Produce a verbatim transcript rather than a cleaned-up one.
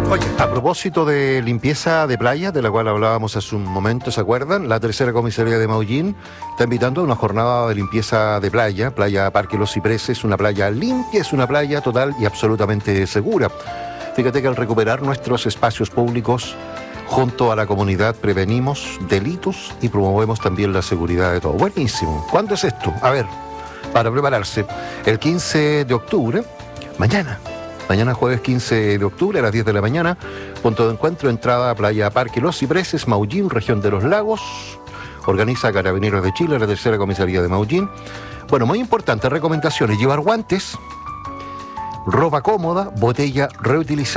Oye, a propósito de limpieza de playas, de la cual hablábamos hace un momento, ¿se acuerdan? La tercera comisaría de Maullín está invitando a una jornada de limpieza de playa, playa Parque Los Cipreses, una playa limpia, es una playa total y absolutamente segura. Fíjate que al recuperar nuestros espacios públicos, junto a la comunidad prevenimos delitos y promovemos también la seguridad de todos. Buenísimo. ¿Cuándo es esto? A ver, para prepararse, el quince de octubre, mañana. Mañana jueves quince de octubre a las diez de la mañana, punto de encuentro, entrada a Playa Parque Los Cipreses, Maullín, región de los lagos. Organiza Carabineros de Chile, la tercera comisaría de Maullín. Bueno, muy importante, recomendaciones, llevar guantes, ropa cómoda, botella reutilizada.